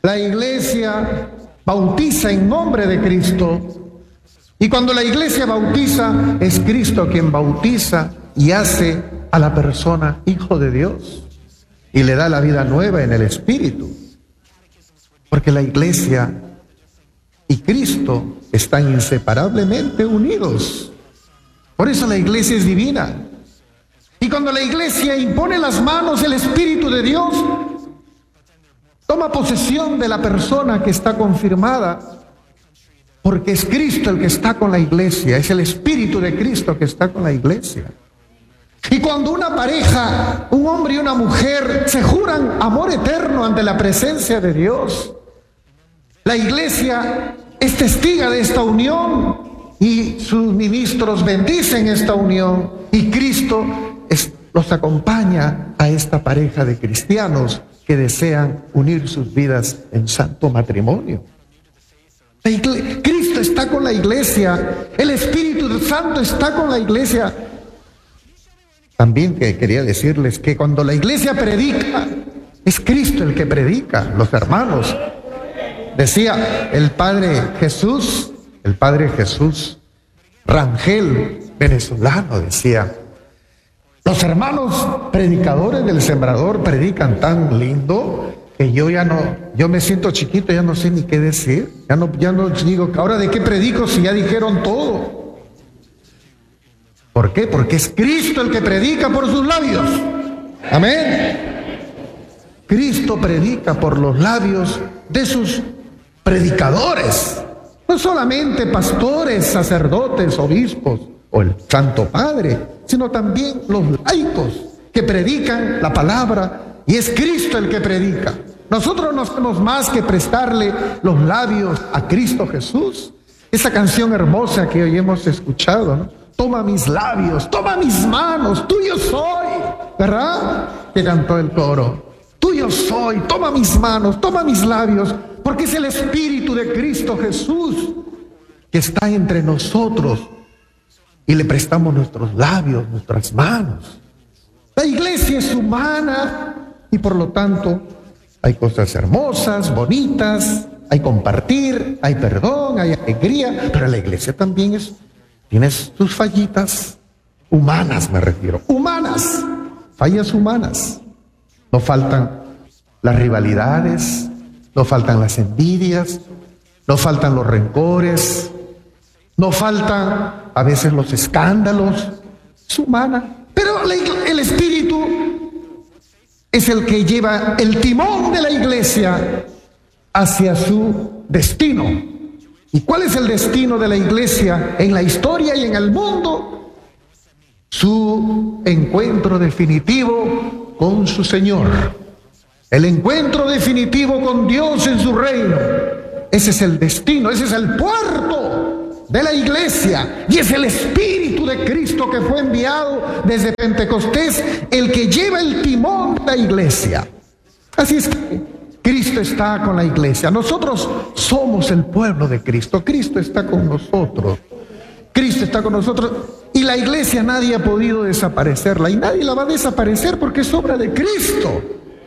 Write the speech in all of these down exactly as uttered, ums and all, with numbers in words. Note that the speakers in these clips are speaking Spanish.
La iglesia bautiza en nombre de Cristo. Y cuando la iglesia bautiza, es Cristo quien bautiza y hace a la persona hijo de Dios. Y le da la vida nueva en el Espíritu. Porque la iglesia y Cristo están inseparablemente unidos. Por eso la iglesia es divina. Y cuando la iglesia impone las manos, el Espíritu de Dios toma posesión de la persona que está confirmada, porque es Cristo el que está con la iglesia, es el Espíritu de Cristo que está con la iglesia. Y cuando una pareja, un hombre y una mujer, se juran amor eterno ante la presencia de Dios, la iglesia es testiga de esta unión y sus ministros bendicen esta unión y Cristo es, los acompaña a esta pareja de cristianos que desean unir sus vidas en santo matrimonio. La iglesia, Cristo está con la iglesia, el Espíritu Santo está con la iglesia. También que quería decirles que cuando la iglesia predica, es Cristo el que predica, los hermanos. Decía el Padre Jesús, el Padre Jesús Rangel, venezolano, decía: los hermanos predicadores del Sembrador predican tan lindo que yo ya no, yo me siento chiquito, ya no sé ni qué decir, ya no, ya no digo, ¿ahora de qué predico si ya dijeron todo? ¿Por qué? Porque es Cristo el que predica por sus labios. Amén. Cristo predica por los labios de sus predicadores, no solamente pastores, sacerdotes, obispos o el Santo Padre, sino también los laicos que predican la palabra, y es Cristo el que predica. Nosotros no hacemos más que prestarle los labios a Cristo Jesús. Esa canción hermosa que hoy hemos escuchado, ¿no? Toma mis labios, toma mis manos, tuyo soy, ¿verdad? Que cantó el coro. Tuyo soy, toma mis manos, toma mis labios, porque es el Espíritu de Cristo Jesús que está entre nosotros y le prestamos nuestros labios, nuestras manos. La iglesia es humana y por lo tanto hay cosas hermosas, bonitas, hay compartir, hay perdón, hay alegría, pero la iglesia también es, tiene sus fallitas humanas, me refiero, humanas, fallas humanas. No faltan las rivalidades, no faltan las envidias, no faltan los rencores, no faltan a veces los escándalos. Es humana, pero la, el Espíritu es el que lleva el timón de la iglesia hacia su destino. ¿Y cuál es el destino de la iglesia en la historia y en el mundo? Su encuentro definitivo con su Señor. El encuentro definitivo con Dios en su reino. Ese es el destino, ese es el puerto de la iglesia. Y es el Espíritu de Cristo que fue enviado desde Pentecostés, el que lleva el timón de la iglesia. Así es que Cristo está con la iglesia. Nosotros somos el pueblo de Cristo. Cristo está con nosotros. Cristo está con nosotros. Y la iglesia nadie ha podido desaparecerla. Y nadie la va a desaparecer porque es obra de Cristo.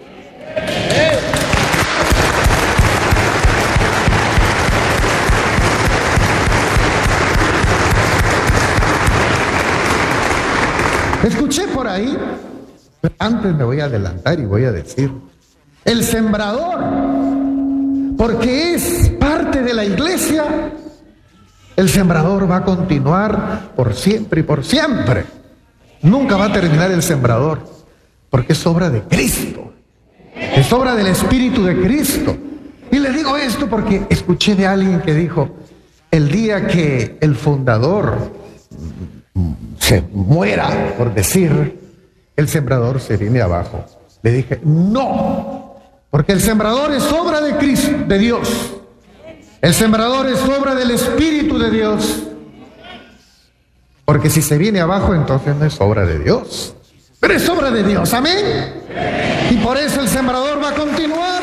Escuché por ahí, pero antes me voy a adelantar y voy a decir, el sembrador, porque es parte de la iglesia, el sembrador va a continuar por siempre y por siempre. Nunca va a terminar el sembrador, porque es obra de Cristo, es obra del Espíritu de Cristo. Y le digo esto porque escuché de alguien que dijo, el día que el fundador se muera, por decir, el sembrador se viene abajo. Le dije, no, porque el sembrador es obra de Cristo, de Dios. El sembrador es obra del Espíritu de Dios. Porque si se viene abajo, entonces no es obra de Dios, pero es obra de Dios, amén. Y por eso el sembrador va a continuar.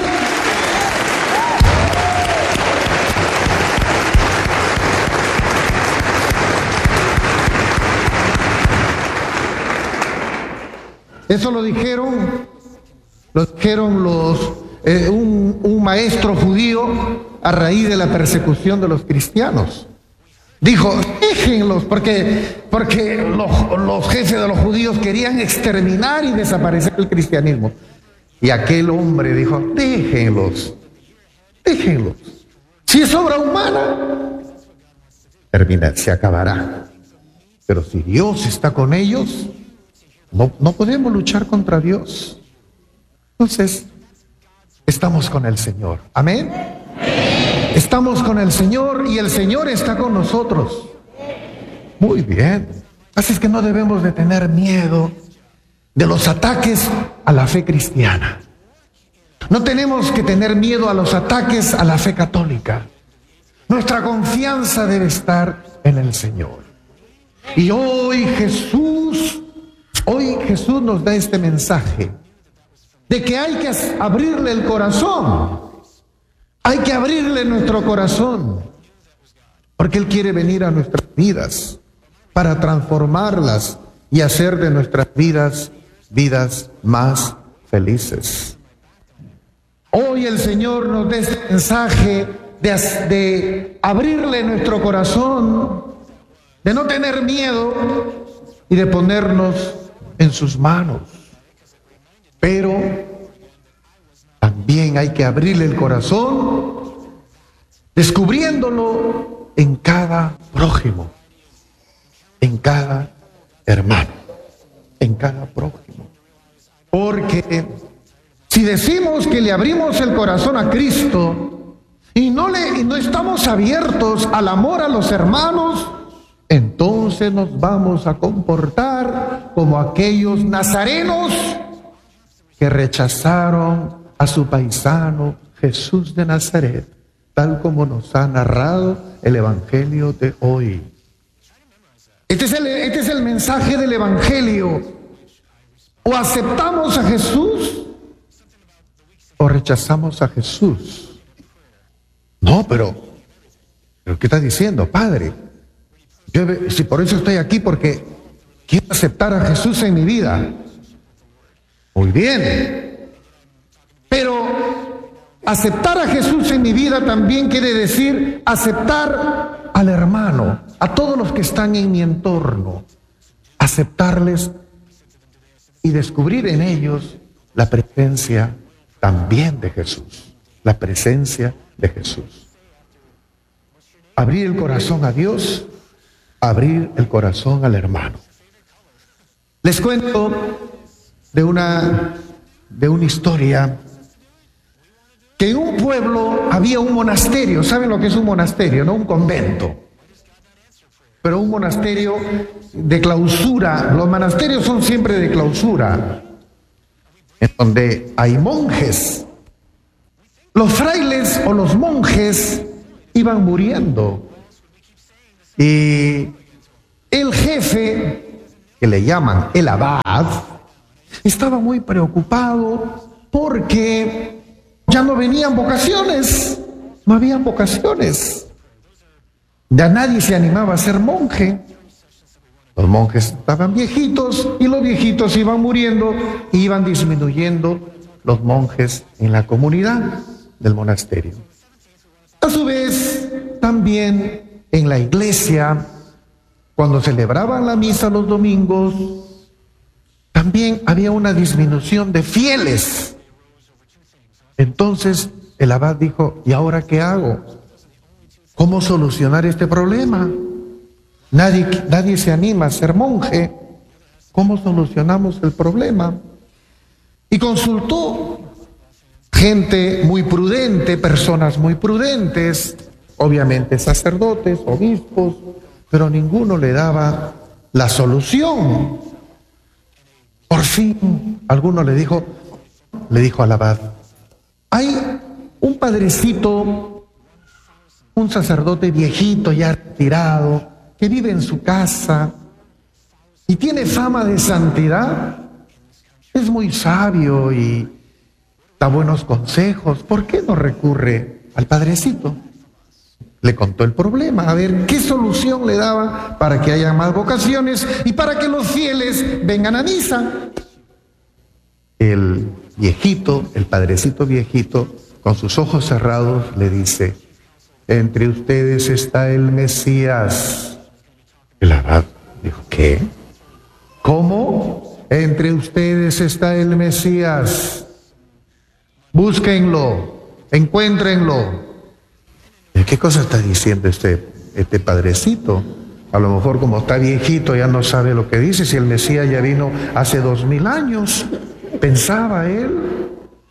Eso lo dijeron, lo dijeron los eh, un, un maestro judío a raíz de la persecución de los cristianos. Dijo, déjenlos, porque, porque los, los jefes de los judíos querían exterminar y desaparecer el cristianismo. Y aquel hombre dijo, déjenlos, déjenlos. Si es obra humana, termina, se acabará. Pero si Dios está con ellos, no, no podemos luchar contra Dios. Entonces, estamos con el Señor. Amén. Estamos con el Señor y el Señor está con nosotros. Muy bien. Así es que no debemos de tener miedo de los ataques a la fe cristiana. No tenemos que tener miedo a los ataques a la fe católica. Nuestra confianza debe estar en el Señor. Y hoy Jesús, hoy Jesús nos da este mensaje de que hay que abrirle el corazón. Hay que abrirle nuestro corazón, porque Él quiere venir a nuestras vidas para transformarlas y hacer de nuestras vidas vidas más felices. Hoy el Señor nos da este mensaje de, de abrirle nuestro corazón, de no tener miedo y de ponernos en sus manos. Pero también hay que abrirle el corazón, descubriéndolo en cada prójimo, en cada hermano, en cada prójimo. Porque si decimos que le abrimos el corazón a Cristo y no, le, y no estamos abiertos al amor a los hermanos, entonces nos vamos a comportar como aquellos nazarenos que rechazaron a su paisano Jesús de Nazaret, tal como nos ha narrado el Evangelio de hoy. Este es el, este es el mensaje del Evangelio. O aceptamos a Jesús o rechazamos a Jesús. No, pero, pero ¿qué está diciendo, Padre? Yo, si por eso estoy aquí, porque quiero aceptar a Jesús en mi vida. Muy bien. Pero aceptar a Jesús en mi vida también quiere decir aceptar al hermano, a todos los que están en mi entorno, aceptarles y descubrir en ellos la presencia también de Jesús, la presencia de Jesús. Abrir el corazón a Dios, abrir el corazón al hermano. Les cuento de una, de una historia. Que en un pueblo había un monasterio. ¿Saben lo que es un monasterio? No un convento, pero un monasterio de clausura. Los monasterios son siempre de clausura, en donde hay monjes. Los frailes o los monjes iban muriendo y el jefe, que le llaman el abad, estaba muy preocupado porque ya no venían vocaciones, no habían vocaciones. Ya nadie se animaba a ser monje. Los monjes estaban viejitos y los viejitos iban muriendo y iban disminuyendo los monjes en la comunidad del monasterio. A su vez, también en la iglesia, cuando celebraban la misa los domingos, también había una disminución de fieles. Entonces el abad dijo, ¿y ahora qué hago? ¿Cómo solucionar este problema? Nadie, nadie se anima a ser monje. ¿Cómo solucionamos el problema? Y consultó gente muy prudente, personas muy prudentes, obviamente sacerdotes, obispos, pero ninguno le daba la solución. Por fin, alguno le dijo, le dijo al abad, hay un padrecito, un sacerdote viejito ya retirado, que vive en su casa y tiene fama de santidad. Es muy sabio y da buenos consejos. ¿Por qué no recurre al padrecito? Le contó el problema, a ver qué solución le daba para que haya más vocaciones y para que los fieles vengan a misa. El viejito, el padrecito viejito, con sus ojos cerrados, le dice: entre ustedes está el Mesías. El abad dijo: ¿qué? ¿Cómo? Entre ustedes está el Mesías. Búsquenlo, encuéntrenlo. ¿Qué cosa está diciendo este, este padrecito? A lo mejor, como está viejito, ya no sabe lo que dice. Si el Mesías ya vino hace dos mil años, pensaba él.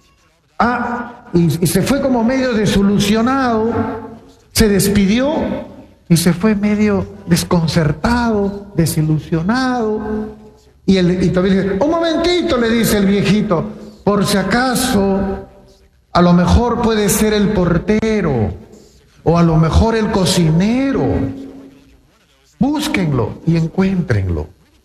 Ah, y, y se fue como medio desilusionado, se despidió y se fue medio desconcertado, desilusionado. Y, el, y todavía dice: un momentito, le dice el viejito, por si acaso, a lo mejor puede ser el portero, o a lo mejor el cocinero. Búsquenlo y encuéntrenlo.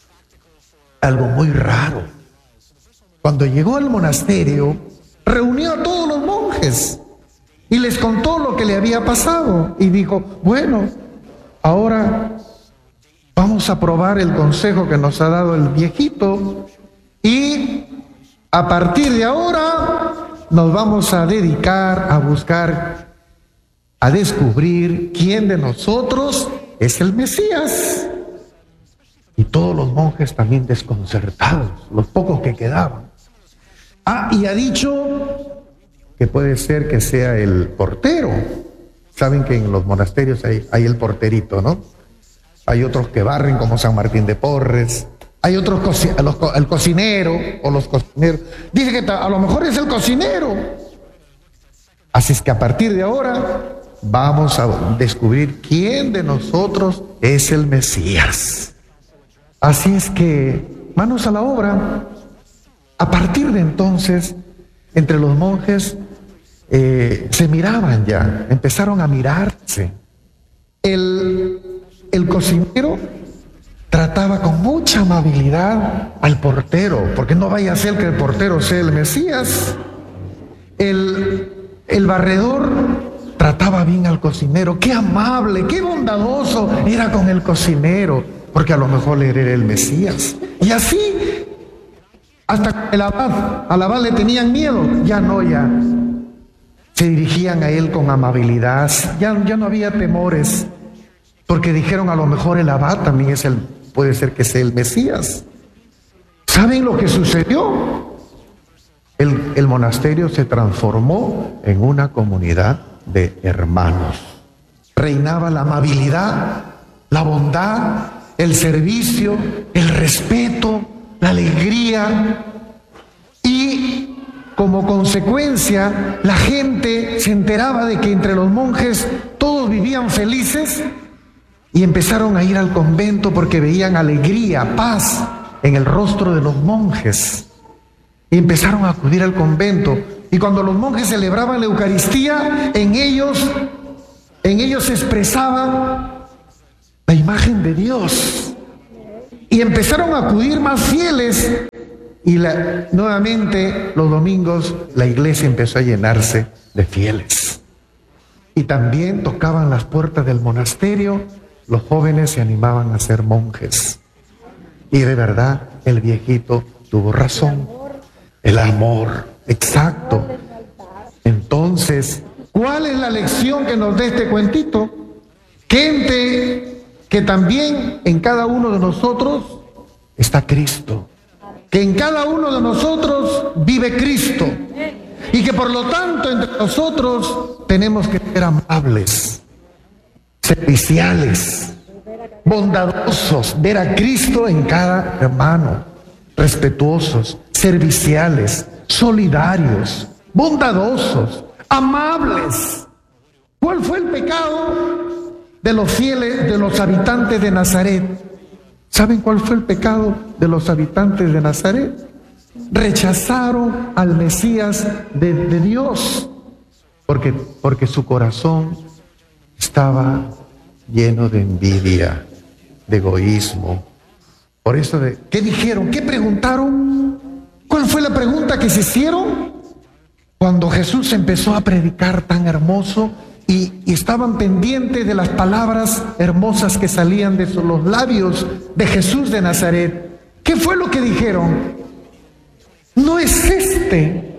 Algo muy raro. Cuando llegó al monasterio, reunió a todos los monjes y les contó lo que le había pasado. Y dijo: bueno, ahora vamos a probar el consejo que nos ha dado el viejito, y a partir de ahora nos vamos a dedicar a buscar, a descubrir quién de nosotros es el Mesías. Y todos los monjes también desconcertados, los pocos que quedaban. Ah, y ha dicho que puede ser que sea el portero. Saben que en los monasterios hay, hay el porterito, ¿no? Hay otros que barren, como San Martín de Porres. Hay otros, coci- los, el cocinero o los cocineros. Dice que a lo mejor es el cocinero. Así es que a partir de ahora vamos a descubrir quién de nosotros es el Mesías. Así es que, manos a la obra. A partir de entonces, entre los monjes eh, se miraban ya, empezaron a mirarse. El, el cocinero trataba con mucha amabilidad al portero, porque no vaya a ser que el portero sea el Mesías. El, el barredor trataba bien al cocinero. Qué amable, qué bondadoso era con el cocinero, porque a lo mejor él era el Mesías. Y así, hasta el abad, al abad le tenían miedo, ya no, ya se dirigían a él con amabilidad, ya, ya no había temores, porque dijeron: a lo mejor el abad también es el, puede ser que sea el Mesías. ¿Saben lo que sucedió? El, el monasterio se transformó en una comunidad de hermanos. Reinaba la amabilidad, la bondad, el servicio, el respeto, la alegría, y como consecuencia la gente se enteraba de que entre los monjes todos vivían felices, y empezaron a ir al convento porque veían alegría, paz en el rostro de los monjes, y empezaron a acudir al convento. Y cuando los monjes celebraban la Eucaristía, en ellos, en ellos se expresaba la imagen de Dios. Y empezaron a acudir más fieles, y la, nuevamente los domingos la iglesia empezó a llenarse de fieles. Y también tocaban las puertas del monasterio, los jóvenes se animaban a ser monjes. Y de verdad el viejito tuvo razón, el amor, exacto. Entonces, ¿cuál es la lección que nos da este cuentito? Gente que también en cada uno de nosotros está Cristo, que en cada uno de nosotros vive Cristo, y que por lo tanto entre nosotros tenemos que ser amables, serviciales, bondadosos, ver a Cristo en cada hermano, respetuosos, serviciales, solidarios, bondadosos, amables. ¿Cuál fue el pecado de los fieles, de los habitantes de Nazaret? ¿Saben cuál fue el pecado de los habitantes de Nazaret? Rechazaron al Mesías de, de Dios, porque, porque su corazón estaba lleno de envidia, de egoísmo. Por eso, de, ¿qué dijeron? ¿Qué preguntaron? ¿Cuál fue la pregunta que se hicieron? Cuando Jesús empezó a predicar tan hermoso, y, y estaban pendientes de las palabras hermosas que salían de los labios de Jesús de Nazaret. ¿Qué fue lo que dijeron? ¿No es este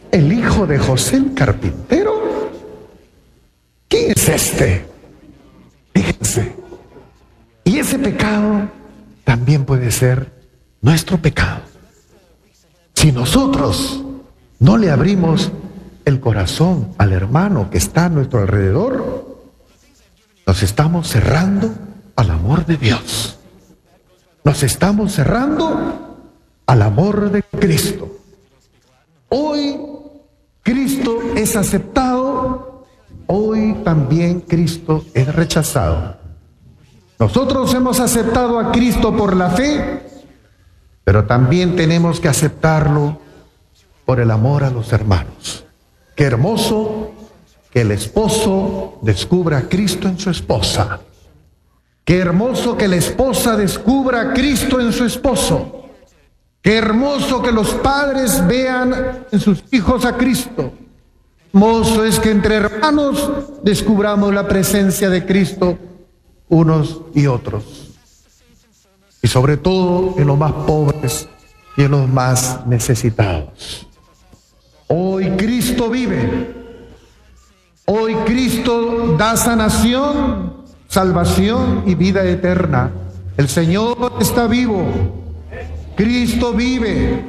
el hijo de José el carpintero. ¿Quién es este? Fíjense. Y ese pecado también puede ser nuestro pecado. Si nosotros no le abrimos el corazón al hermano que está a nuestro alrededor, nos estamos cerrando al amor de Dios. Nos estamos cerrando al amor de Cristo. Hoy Cristo es aceptado, hoy también Cristo es rechazado. Nosotros hemos aceptado a Cristo por la fe, pero también tenemos que aceptarlo por el amor a los hermanos. Qué hermoso que el esposo descubra a Cristo en su esposa. Qué hermoso que la esposa descubra a Cristo en su esposo. Qué hermoso que los padres vean en sus hijos a Cristo. Hermoso es que entre hermanos descubramos la presencia de Cristo unos y otros. Y sobre todo en los más pobres y en los más necesitados. Hoy Cristo vive. Hoy Cristo da sanación, salvación y vida eterna. El Señor está vivo. Cristo vive.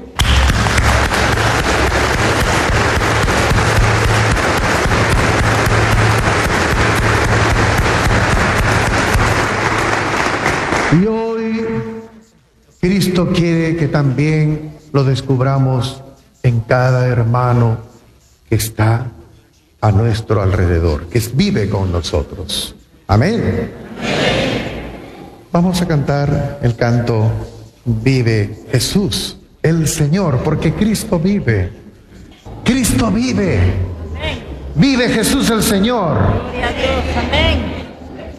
Y hoy Cristo quiere que también lo descubramos en cada hermano que está a nuestro alrededor, que vive con nosotros. Amén. Vamos a cantar el canto Vive Jesús, el Señor, porque Cristo vive. Cristo vive. Vive Jesús el Señor.